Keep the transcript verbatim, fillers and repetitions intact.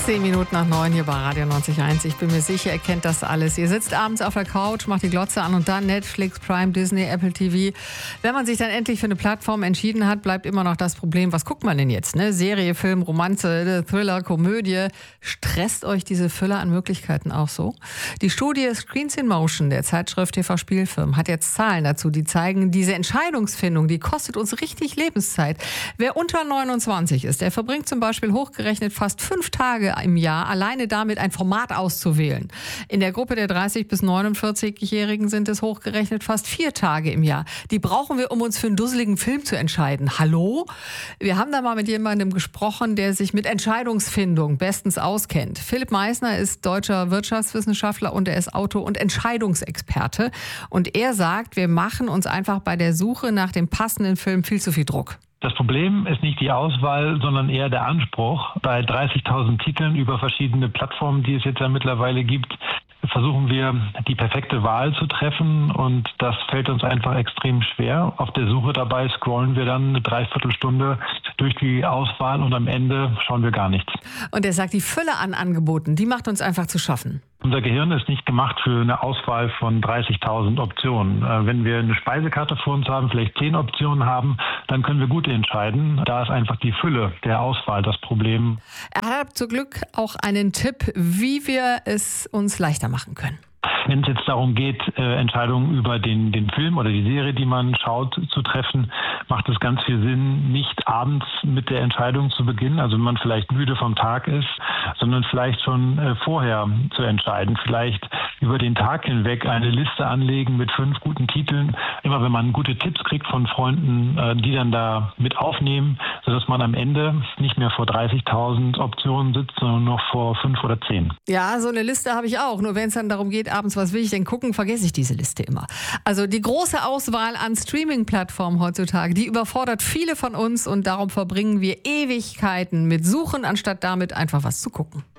Zehn Minuten nach neun hier bei Radio neunzig Komma eins. Ich bin mir sicher, ihr kennt das alles. Ihr sitzt abends auf der Couch, macht die Glotze an und dann Netflix, Prime, Disney, Apple T V. Wenn man sich dann endlich für eine Plattform entschieden hat, bleibt immer noch das Problem, was guckt man denn jetzt? Ne? Serie, Film, Romanze, Thriller, Komödie. Stresst euch diese Fülle an Möglichkeiten auch so? Die Studie Screens in Motion der Zeitschrift T V Spielfilm hat jetzt Zahlen dazu, die zeigen, diese Entscheidungsfindung, die kostet uns richtig Lebenszeit. Wer unter neunundzwanzig ist, der verbringt zum Beispiel hochgerechnet fast fünf Tage im Jahr alleine damit, ein Format auszuwählen. In der Gruppe der dreißig- bis neunundvierzig-Jährigen sind es hochgerechnet fast vier Tage im Jahr. Die brauchen wir, um uns für einen dusseligen Film zu entscheiden. Hallo? Wir haben da mal mit jemandem gesprochen, der sich mit Entscheidungsfindung bestens auskennt. Philipp Meissner ist deutscher Wirtschaftswissenschaftler und er ist Auto- und Entscheidungsexperte. Und er sagt, wir machen uns einfach bei der Suche nach dem passenden Film viel zu viel Druck. Das Problem ist nicht die Auswahl, sondern eher der Anspruch. Bei dreißigtausend Titeln über verschiedene Plattformen, die es jetzt ja mittlerweile gibt, versuchen wir, die perfekte Wahl zu treffen und das fällt uns einfach extrem schwer. Auf der Suche dabei scrollen wir dann eine Dreiviertelstunde durch die Auswahl und am Ende schauen wir gar nichts. Und er sagt, die Fülle an Angeboten, die macht uns einfach zu schaffen. Unser Gehirn ist nicht gemacht für eine Auswahl von dreißigtausend Optionen. Wenn wir eine Speisekarte vor uns haben, vielleicht zehn Optionen haben, dann können wir gut entscheiden. Da ist einfach die Fülle der Auswahl das Problem. Er hat zum Glück auch einen Tipp, wie wir es uns leichter machen können. Wenn es jetzt darum geht, äh, Entscheidungen über den, den Film oder die Serie, die man schaut, zu treffen, macht es ganz viel Sinn, nicht abends mit der Entscheidung zu beginnen, also wenn man vielleicht müde vom Tag ist, sondern vielleicht schon äh, vorher zu entscheiden. Vielleicht über den Tag hinweg eine Liste anlegen mit fünf guten Titeln. Immer wenn man gute Tipps kriegt von Freunden, äh, die dann da mit aufnehmen, sodass man am Ende nicht mehr vor dreißigtausend Optionen sitzt, sondern noch vor fünf oder zehn. Ja, so eine Liste habe ich auch. Nur wenn es dann darum geht, abends, was will ich denn gucken, vergesse ich diese Liste immer. Also die große Auswahl an Streaming-Plattformen heutzutage, die überfordert viele von uns und darum verbringen wir Ewigkeiten mit Suchen, anstatt damit einfach was zu gucken.